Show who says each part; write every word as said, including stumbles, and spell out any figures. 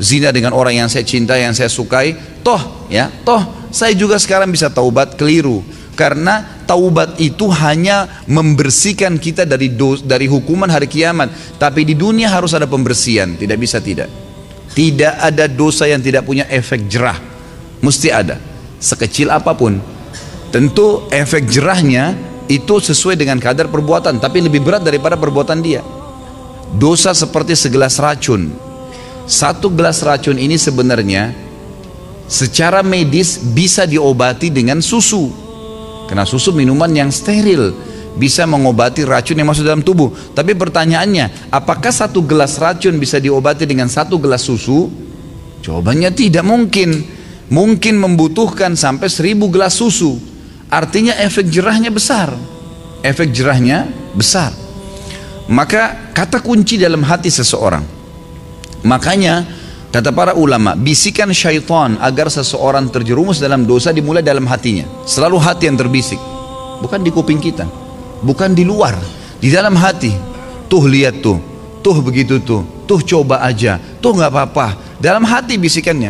Speaker 1: zina dengan orang yang saya cintai, yang saya sukai, toh ya, toh saya juga sekarang bisa taubat, keliru. Karena taubat itu hanya membersihkan kita dari dos, dari hukuman hari kiamat. Tapi di dunia harus ada pembersihan, tidak bisa tidak. Tidak ada dosa yang tidak punya efek jerah, mesti ada, sekecil apapun. Tentu efek jerahnya itu sesuai dengan kadar perbuatan, tapi lebih berat daripada perbuatan dia. Dosa seperti segelas racun. Satu gelas racun ini sebenarnya secara medis bisa diobati dengan susu, karena susu minuman yang steril bisa mengobati racun yang masuk dalam tubuh. Tapi pertanyaannya, apakah satu gelas racun bisa diobati dengan satu gelas susu? Jawabannya tidak mungkin. Mungkin membutuhkan sampai seribu gelas susu. Artinya efek jerahnya besar. Efek jerahnya besar. Maka kata kunci dalam hati seseorang. Makanya kata para ulama, bisikan syaitan agar seseorang terjerumus dalam dosa dimulai dalam hatinya. Selalu hati yang terbisik, bukan di kuping kita, bukan di luar, di dalam hati. Tuh lihat tuh, tuh begitu tuh, tuh coba aja, tuh nggak apa-apa. Dalam hati bisikannya.